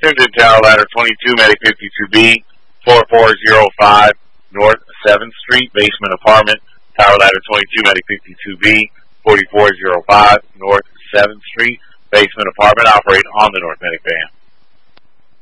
Attention Tower Ladder 22, Medic 52B, 4405 North 7th Street, basement apartment. Tower Ladder 22, Medic 52B, 4405 North 7th Street, basement apartment. Operate on the North Medic van.